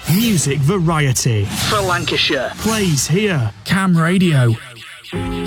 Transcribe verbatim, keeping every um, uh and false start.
Music variety for Lancashire plays here. Cam Radio.